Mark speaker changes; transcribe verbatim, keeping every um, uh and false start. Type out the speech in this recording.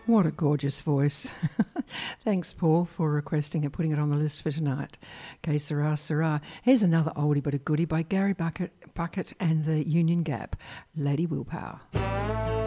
Speaker 1: What a gorgeous voice. Thanks, Paul, for requesting it, putting it on the list for tonight. Que sera, sera. Here's another oldie but a goodie by Gary Bucket, Bucket and the Union Gap, Lady Willpower.